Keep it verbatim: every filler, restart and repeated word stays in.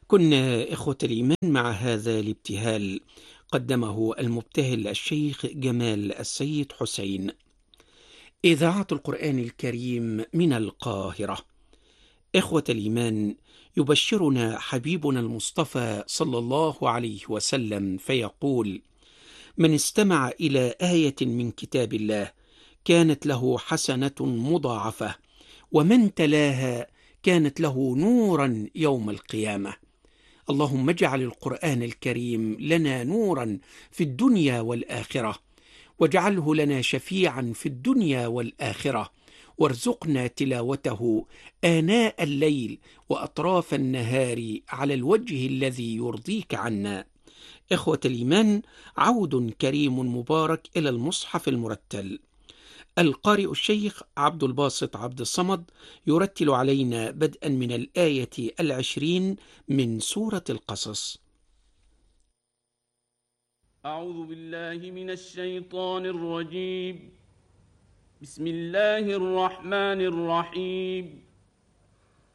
كنا إخوة الإيمان مع هذا الابتهال قدمه المبتهل الشيخ جمال السيد حسين. إذاعة القرآن الكريم من القاهرة. إخوة الإيمان، يبشرنا حبيبنا المصطفى صلى الله عليه وسلم فيقول: من استمع إلى آية من كتاب الله كانت له حسنة مضاعفة، ومن تلاها كانت له نورا يوم القيامة. اللهم اجعل القرآن الكريم لنا نورا في الدنيا والآخرة، واجعله لنا شفيعا في الدنيا والآخرة، وارزقنا تلاوته آناء الليل وأطراف النهار على الوجه الذي يرضيك عنا. إخوة الإيمان، عود كريم مبارك إلى المصحف المرتل. القارئ الشيخ عبد الباسط عبد الصمد يرتل علينا بدءا من الآية العشرين من سورة القصص. أعوذ بالله من الشيطان الرجيم. بسم الله الرحمن الرحيم.